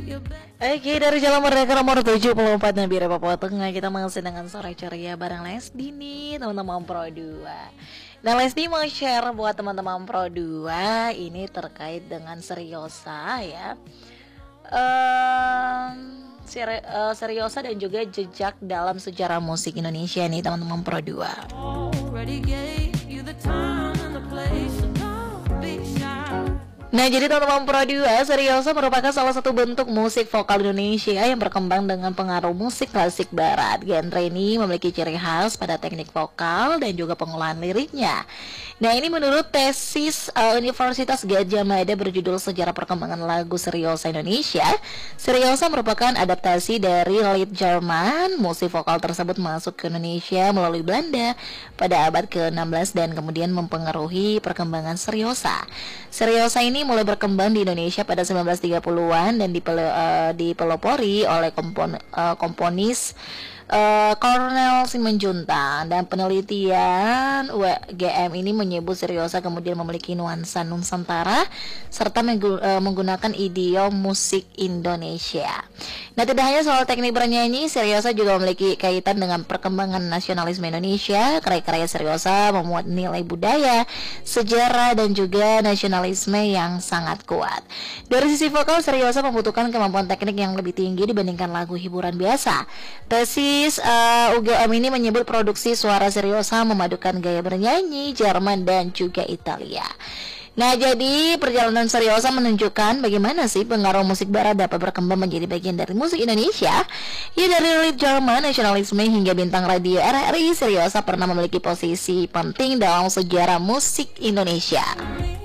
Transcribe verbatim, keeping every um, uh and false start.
Oke, dari Jalan Merdeka nomor tujuh puluh empat Nabire Papua Tengah, kita masih dengan sore ceria bareng Lesdi nih, teman-teman Pro dua. Dan Lesdi mau share buat teman-teman Pro dua ini terkait dengan Seriosa ya. Um, seri, uh, Seriosa dan juga jejak dalam sejarah musik Indonesia nih teman-teman Pro dua. Nah, jadi teman-teman Pro dua, Seriosa merupakan salah satu bentuk musik vokal Indonesia yang berkembang dengan pengaruh musik klasik barat. Genre ini memiliki ciri khas pada teknik vokal dan juga pengolahan liriknya. Nah, ini menurut tesis uh, Universitas Gadjah Mada berjudul Sejarah Perkembangan Lagu Seriosa Indonesia. Seriosa merupakan adaptasi dari Lied Jerman. Musik vokal tersebut masuk ke Indonesia melalui Belanda pada abad ke enam belas dan kemudian mempengaruhi perkembangan Seriosa. Seriosa ini mulai berkembang di Indonesia pada sembilan belas tiga puluhan dan dipel, uh, dipelopori oleh kompon, uh, komponis uh, Cornel Simanjuntak, dan penelitian U G M ini menyebut Seriosa kemudian memiliki nuansa Nusantara serta menggunakan idiom musik Indonesia. Nah, tidak hanya soal teknik bernyanyi, Seriosa juga memiliki kaitan dengan perkembangan nasionalisme Indonesia. Karya-karya Seriosa memuat nilai budaya, sejarah, dan juga nasionalisme yang sangat kuat. Dari sisi vokal, Seriosa membutuhkan kemampuan teknik yang lebih tinggi dibandingkan lagu hiburan biasa. Tesis uh, U G M ini menyebut produksi suara Seriosa memadukan gaya bernyanyi Jerman dan juga Italia. Nah, jadi perjalanan Seriosa menunjukkan bagaimana sih pengaruh musik barat dapat berkembang menjadi bagian dari musik Indonesia. Ya, dari Lied Jerman, nasionalisme hingga bintang radio R R I, Seriosa pernah memiliki posisi penting dalam sejarah musik Indonesia.